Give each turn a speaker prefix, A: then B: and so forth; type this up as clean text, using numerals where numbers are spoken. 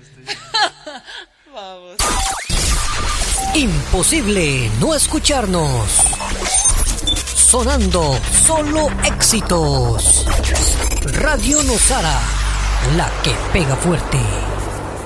A: Vamos.
B: Imposible no escucharnos. Sonando solo éxitos. Radio Nosara, la que pega fuerte.